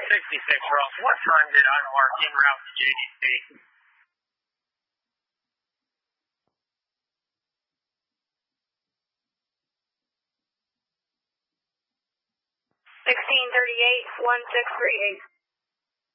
66 Ross, what time did I mark en route to JDC? 1638, 1638.